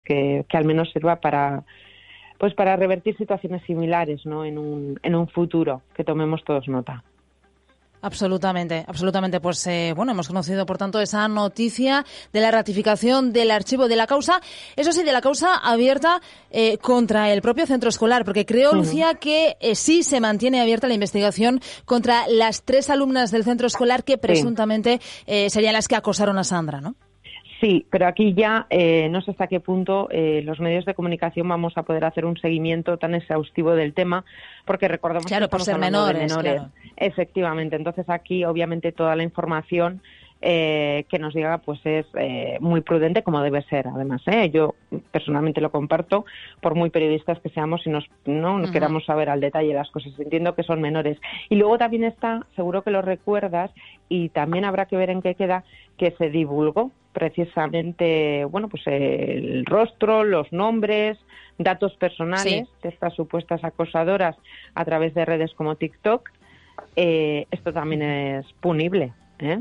que al menos sirva para revertir situaciones similares, ¿no? en un futuro, que tomemos todos nota. Absolutamente, absolutamente. Pues hemos conocido, por tanto, esa noticia de la ratificación del archivo de la causa, eso sí, de la causa abierta contra el propio centro escolar, porque creo, Lucía, que sí se mantiene abierta la investigación contra las 3 alumnas del centro escolar que presuntamente serían las que acosaron a Sandra, ¿no? Sí, pero aquí ya no sé hasta qué punto los medios de comunicación vamos a poder hacer un seguimiento tan exhaustivo del tema, porque recordemos que por estamos ser hablando de menores. Claro. Efectivamente, entonces aquí obviamente toda la información que nos llega pues es muy prudente, como debe ser, además. Yo personalmente lo comparto, por muy periodistas que seamos y no queramos saber al detalle las cosas. Entiendo que son menores. Y luego también está, seguro que lo recuerdas, y también habrá que ver en qué queda, que se divulgó precisamente, pues el rostro, los nombres, datos personales de estas supuestas acosadoras a través de redes como TikTok. Esto también es punible,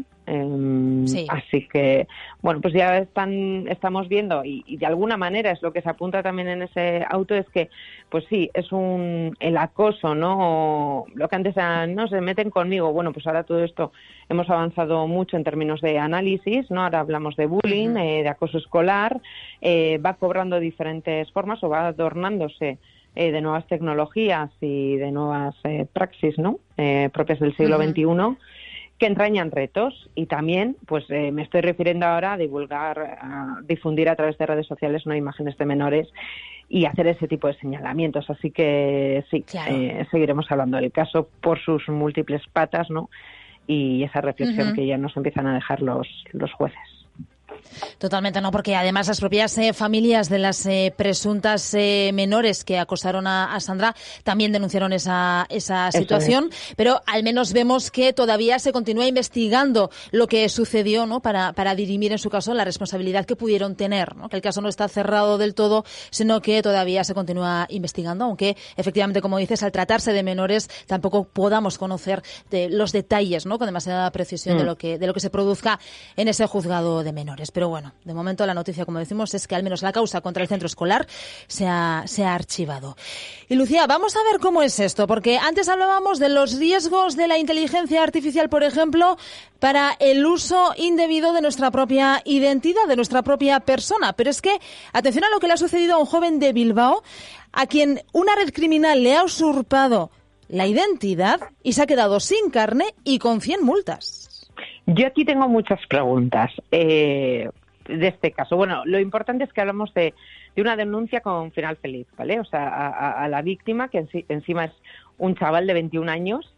Así que, pues ya estamos viendo, y de alguna manera es lo que se apunta también en ese auto, es que, pues sí, es el acoso, ¿no? Lo que antes no se meten conmigo. Pues ahora todo esto hemos avanzado mucho en términos de análisis, ¿no? Ahora hablamos de bullying, de acoso escolar, va cobrando diferentes formas o va adornándose de nuevas tecnologías y de nuevas praxis, ¿no? Propias del siglo XXI, que entrañan retos, y también me estoy refiriendo ahora a difundir a través de redes sociales, ¿no?, imágenes de menores y hacer ese tipo de señalamientos. Así que sí, claro, seguiremos hablando del caso por sus múltiples patas, ¿no?, y esa reflexión que ya nos empiezan a dejar los jueces. Totalmente, no, porque además las propias familias de las presuntas menores que acosaron a Sandra también denunciaron esa situación, pero al menos vemos que todavía se continúa investigando lo que sucedió, ¿no?, para dirimir en su caso la responsabilidad que pudieron tener, ¿no?, que el caso no está cerrado del todo, sino que todavía se continúa investigando, aunque efectivamente, como dices, al tratarse de menores tampoco podamos conocer los detalles, ¿no?, con demasiada precisión de lo que se produzca en ese juzgado de menores. Pero bueno, de momento la noticia, como decimos, es que al menos la causa contra el centro escolar se ha archivado. Y Lucía, vamos a ver cómo es esto, porque antes hablábamos de los riesgos de la inteligencia artificial, por ejemplo, para el uso indebido de nuestra propia identidad, de nuestra propia persona. Pero es que, atención a lo que le ha sucedido a un joven de Bilbao, a quien una red criminal le ha usurpado la identidad y se ha quedado sin carné y con 100 multas. Yo aquí tengo muchas preguntas de este caso. Bueno, lo importante es que hablamos de una denuncia con final feliz, ¿vale? O sea, a la víctima, que encima es un chaval de 21 años.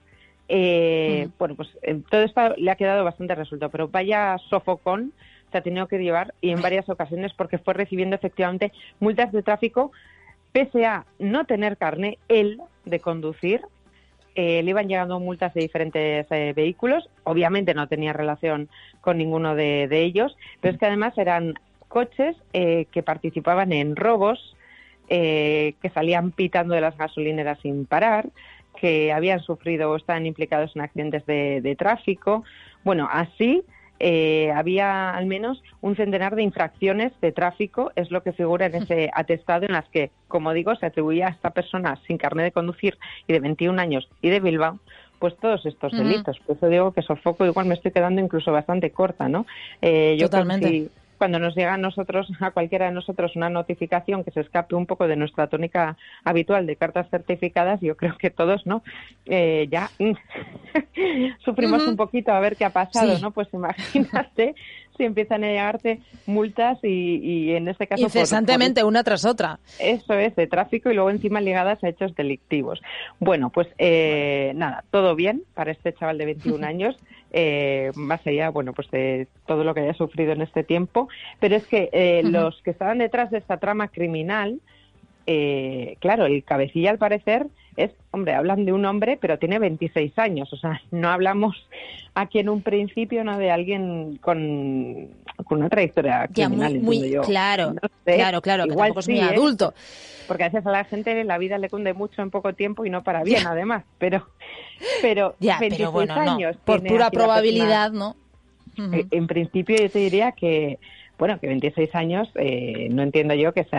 Todo esto le ha quedado bastante resuelto, pero vaya sofocón se ha tenido que llevar, y en varias ocasiones, porque fue recibiendo efectivamente multas de tráfico, pese a no tener carné él de conducir. Le iban llegando multas de diferentes vehículos. Obviamente no tenía relación con ninguno de ellos, pero es que además eran coches que participaban en robos, que salían pitando de las gasolineras sin parar, que habían sufrido o estaban implicados en accidentes de tráfico. Bueno, así había al menos un centenar de infracciones de tráfico, es lo que figura en ese atestado, en las que, como digo, se atribuía a esta persona sin carnet de conducir y de 21 años y de Bilbao, pues todos estos delitos. Por eso digo que sofoco, igual me estoy quedando incluso bastante corta, ¿no? Yo Totalmente. creo que cuando nos llega a cualquiera de nosotros, una notificación que se escape un poco de nuestra tónica habitual de cartas certificadas, yo creo que todos, ¿no? Ya sufrimos un poquito a ver qué ha pasado, ¿no? Pues imagínate si empiezan a llegarte multas y en este caso... Incesantemente, una tras otra. Eso es, de tráfico, y luego encima ligadas a hechos delictivos. Bueno, pues nada, todo bien para este chaval de 21 años. Más allá, de todo lo que haya sufrido en este tiempo, pero es que los que estaban detrás de esta trama criminal, claro, el cabecilla al parecer hablan de un hombre, pero tiene 26 años, o sea, no hablamos aquí en un principio, no, de alguien con una trayectoria criminal, muy entiendo yo. Claro, no sé, claro, que tampoco es muy adulto. Porque a veces a la gente la vida le cunde mucho en poco tiempo y no para bien, además, pero 26 bueno, años no, por pura probabilidad, persona, ¿no? En principio yo te diría que 26 años, no entiendo yo que sea